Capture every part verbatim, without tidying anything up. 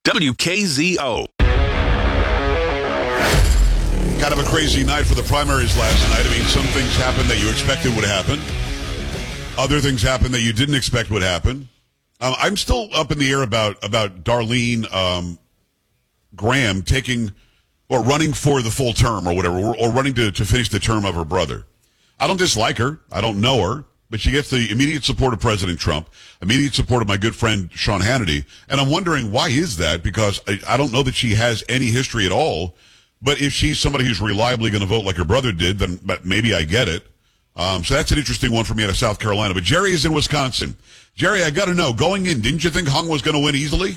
W K Z O. Kind of a crazy night for the primaries last night. I mean, some things happened that you expected would happen. Other things happened that you didn't expect would happen. Um, I'm still up in the air about, about Darlene um, Graham taking or running for the full term or whatever, or, or running to, to finish the term of her brother. I don't dislike her. I don't know her. But she gets the immediate support of President Trump, immediate support of my good friend Sean Hannity. And I'm wondering, why is that? Because I, I don't know that she has any history at all. But if she's somebody who's reliably going to vote like her brother did, then but maybe I get it. Um, so that's an interesting one for me out of South Carolina. But Jerry is in Wisconsin. Jerry, I got to know, going in, didn't you think Hung was going to win easily?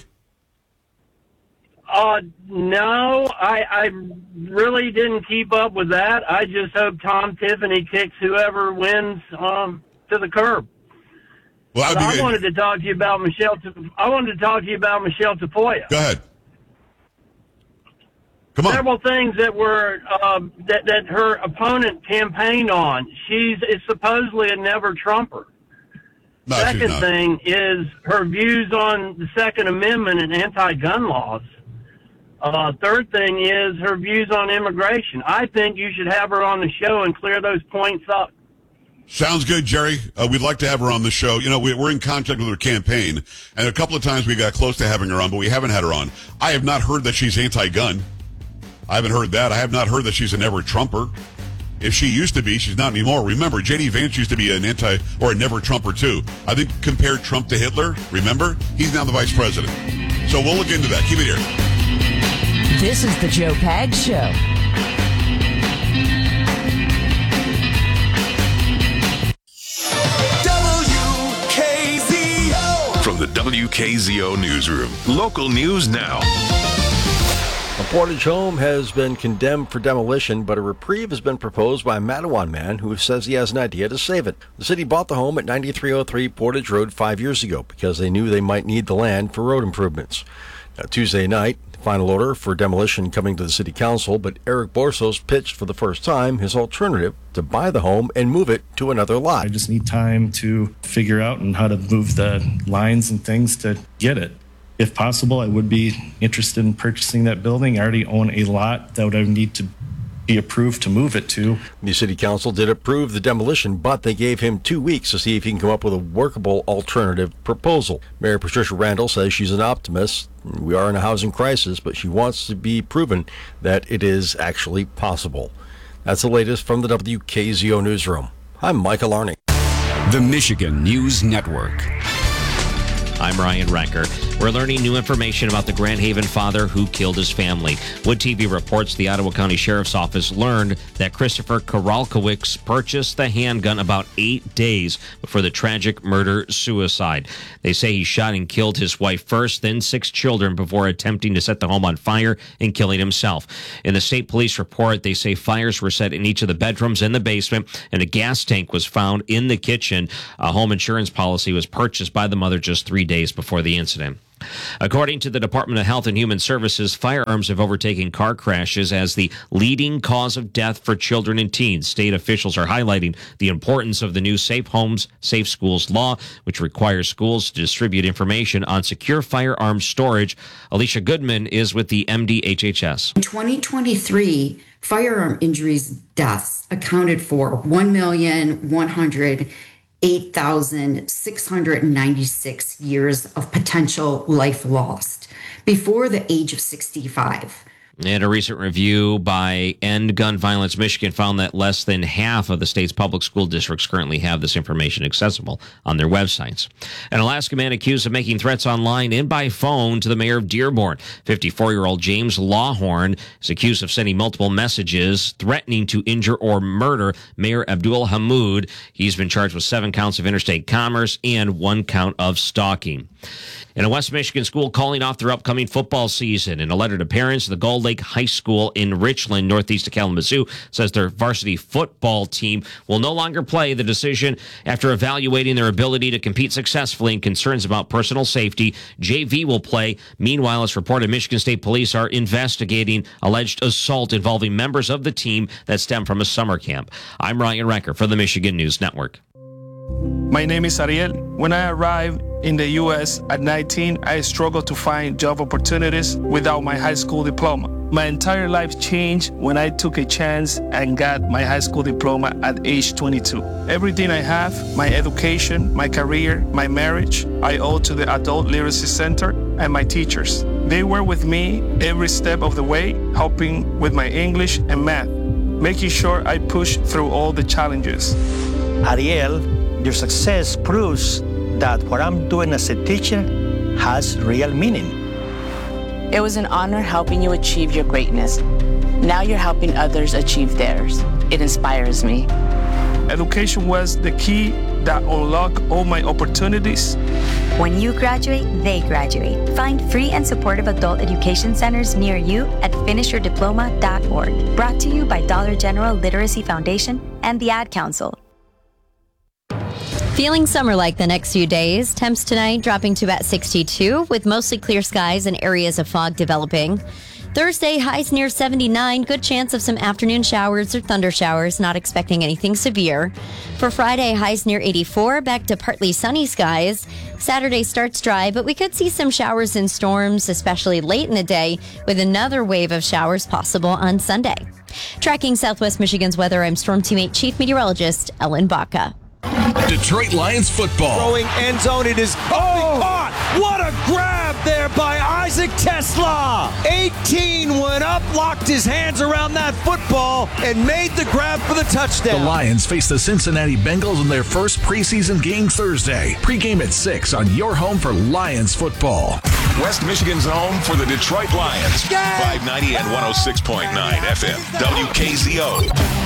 Uh, no, I, I really didn't keep up with that. I just hope Tom Tiffany kicks whoever wins um, to the curb. Well, so I wanted to talk to you about Michelle. I wanted to talk to you about Michelle Tafoya. Go ahead. Come on. Several things that were uh, that that her opponent campaigned on. She's is supposedly a never Trumper. No, Second thing is her views on the Second Amendment and anti-gun laws. Uh, third thing is her views on immigration. I think you should have her on the show and clear those points up. Sounds good, Jerry. Uh, we'd like to have her on the show. You know, we, we're in contact with her campaign, and a couple of times we got close to having her on, but we haven't had her on. I have not heard that she's anti-gun. I haven't heard that. I have not heard that she's a never-Trumper. If she used to be, she's not anymore. Remember, J D. Vance used to be an anti- or a never-Trumper, too. I think compared Trump to Hitler, remember? He's now the vice president. So we'll look into that. Keep it here. This is the Joe Pags Show. W K Z O. From the W K Z O newsroom. Local news now. A Portage home has been condemned for demolition, but a reprieve has been proposed by a Matawan man who says he has an idea to save it. The city bought the home at ninety-three oh three Portage Road five years ago because they knew they might need the land for road improvements. Now, Tuesday night, the final order for demolition coming to the city council, but Eric Borsos pitched for the first time his alternative to buy the home and move it to another lot. I just need time to figure out and how to move the lines and things to get it. If possible, I would be interested in purchasing that building. I already own a lot that I would need to be approved to move it to. The city council did approve the demolition, but they gave him two weeks to see if he can come up with a workable alternative proposal. Mayor Patricia Randall says she's an optimist. We are in a housing crisis, but she wants to be proven that it is actually possible. That's the latest from the W K Z O newsroom. I'm Michael Arning. The Michigan News Network. I'm Ryan Ranker. We're learning new information about the Grand Haven father who killed his family. Wood T V reports the Ottawa County Sheriff's Office learned that Christopher Koralkowicz purchased the handgun about eight days before the tragic murder-suicide. They say he shot and killed his wife first, then six children before attempting to set the home on fire and killing himself. In the state police report, they say fires were set in each of the bedrooms and the basement, and a gas tank was found in the kitchen. A home insurance policy was purchased by the mother just three days before the incident. According to the Department of Health and Human Services, firearms have overtaken car crashes as the leading cause of death for children and teens. State officials are highlighting the importance of the new Safe Homes, Safe Schools law, which requires schools to distribute information on secure firearms storage. Alicia Goodman is with the M D H H S. In twenty twenty-three, firearm injuries deaths accounted for one million one hundred eight thousand six hundred ninety-six years of potential life lost before the age of sixty-five. And a recent review by End Gun Violence Michigan found that less than half of the state's public school districts currently have this information accessible on their websites. An Alaska man accused of making threats online and by phone to the mayor of Dearborn. fifty-four-year-old James Lawhorn is accused of sending multiple messages threatening to injure or murder Mayor Abdul Hamoud. He's been charged with seven counts of interstate commerce and one count of stalking. And a West Michigan school calling off their upcoming football season. In a letter to parents, the Gull Lake High School in Richland, northeast of Kalamazoo, says their varsity football team will no longer play. The decision after evaluating their ability to compete successfully and concerns about personal safety. J V will play. Meanwhile, it's reported Michigan State Police are investigating alleged assault involving members of the team that stem from a summer camp. I'm Ryan Ranker for the Michigan News Network. My name is Ariel. When I arrived in the U S at nineteen, I struggled to find job opportunities without my high school diploma. My entire life changed when I took a chance and got my high school diploma at age twenty-two. Everything I have, my education, my career, my marriage, I owe to the Adult Literacy Center and my teachers. They were with me every step of the way, helping with my English and math, making sure I push through all the challenges. Ariel, your success proves that what I'm doing as a teacher has real meaning. It was an honor helping you achieve your greatness. Now you're helping others achieve theirs. It inspires me. Education was the key that unlocked all my opportunities. When you graduate, they graduate. Find free and supportive adult education centers near you at finish your diploma dot org. Brought to you by Dollar General Literacy Foundation and the Ad Council. Feeling summer-like the next few days. Temps tonight dropping to about sixty-two with mostly clear skies and areas of fog developing. Thursday, highs near seventy-nine. Good chance of some afternoon showers or thunder showers. Not expecting anything severe. For Friday, highs near eighty-four. Back to partly sunny skies. Saturday starts dry, but we could see some showers and storms, especially late in the day, with another wave of showers possible on Sunday. Tracking Southwest Michigan's weather, I'm Storm Team eight Chief Meteorologist Ellen Baca. Detroit Lions football. Throwing end zone. It is oh, caught. What a grab there by Isaac Tesla. eighteen went up, locked his hands around that football, and made the grab for the touchdown. The Lions face the Cincinnati Bengals in their first preseason game Thursday. Pre-game at six on your home for Lions football. West Michigan's home for the Detroit Lions. Yeah. five ninety and one oh six point nine F M. W K Z O.